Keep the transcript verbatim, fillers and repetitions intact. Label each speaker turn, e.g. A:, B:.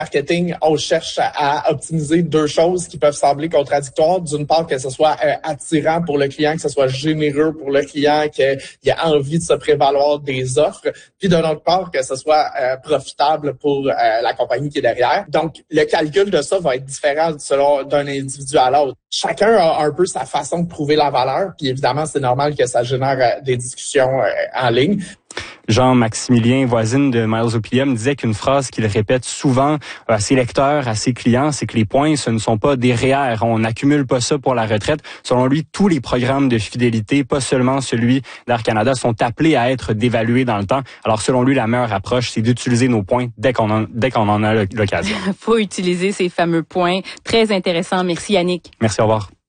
A: marketing, on cherche à optimiser deux choses qui peuvent sembler contradictoires. D'une part, que ce soit euh, attirant pour le client, que ce soit généreux pour le client, qu'il ait envie de se prévaloir des offres. Puis d'un autre part, que ce soit euh, profitable pour euh, la compagnie qui est derrière. Donc, le calcul de ça va être différent selon d'un individu à l'autre. Chacun a un peu sa façon de prouver la valeur. Puis évidemment, c'est normal que ça génère euh, des discussions euh, en ligne.
B: Jean-Maximilien Voisine de Miles Opinium disait qu'une phrase qu'il répète souvent à ses lecteurs, à ses clients, c'est que les points, ce ne sont pas des R E E R. On n'accumule pas ça pour la retraite. Selon lui, tous les programmes de fidélité, pas seulement celui d'Air Canada, sont appelés à être dévalués dans le temps. Alors, selon lui, la meilleure approche, c'est d'utiliser nos points dès qu'on en, dès qu'on en a l'occasion.
C: Faut utiliser ces fameux points. Très intéressant. Merci, Yannick.
B: Merci, au revoir.